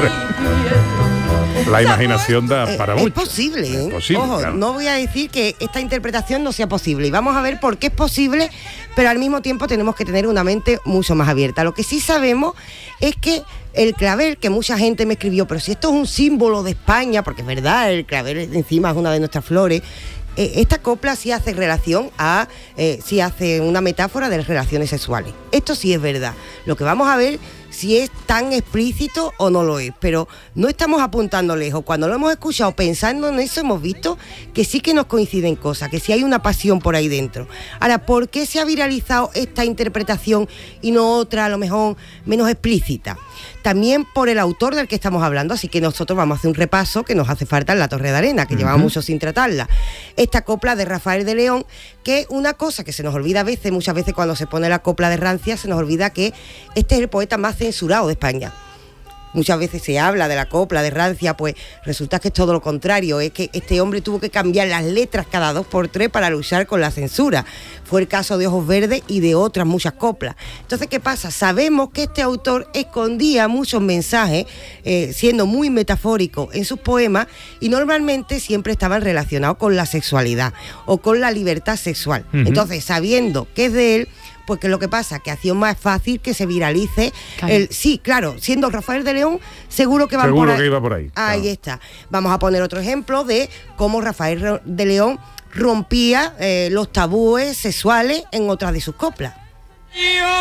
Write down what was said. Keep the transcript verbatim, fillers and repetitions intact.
La imaginación da eh, para es mucho. Posible, ¿eh? Es posible, Ojo, claro. no voy a decir que esta interpretación no sea posible. Y vamos a ver por qué es posible, pero al mismo tiempo tenemos que tener una mente mucho más abierta. Lo que sí sabemos es que el clavel, que mucha gente me escribió, pero si esto es un símbolo de España, porque es verdad, el clavel encima es una de nuestras flores. Eh, esta copla sí hace relación a, eh, sí hace una metáfora de las relaciones sexuales. Esto sí es verdad. Lo que vamos a ver si es tan explícito o no lo es, pero no estamos apuntando lejos. Cuando lo hemos escuchado pensando en eso, hemos visto que sí que nos coinciden cosas, que sí hay una pasión por ahí dentro. Ahora, ¿por qué se ha viralizado esta interpretación y no otra, a lo mejor menos explícita? También por el autor del que estamos hablando, así que nosotros vamos a hacer un repaso que nos hace falta en La Torre de Arena, que uh-huh. llevamos mucho sin tratarla. Esta copla de Rafael de León, que es una cosa que se nos olvida a veces, muchas veces cuando se pone la copla de rancia, se nos olvida que este es el poeta más censurado de España. Muchas veces se habla de la copla de rancia, pues resulta que es todo lo contrario, es que este hombre tuvo que cambiar las letras cada dos por tres para luchar con la censura. Fue el caso de Ojos Verdes y de otras muchas coplas. Entonces, ¿qué pasa? Sabemos que este autor escondía muchos mensajes, eh, siendo muy metafórico en sus poemas, y normalmente siempre estaban relacionados con la sexualidad o con la libertad sexual. Uh-huh. Entonces, sabiendo que es de él, pues que lo que pasa que hacía más fácil que se viralice. Claro. El, sí, claro, siendo Rafael de León, seguro que van seguro por ahí. que iba por ahí. Ahí claro. está. Vamos a poner otro ejemplo de cómo Rafael de León rompía eh, los tabúes sexuales en otras de sus coplas.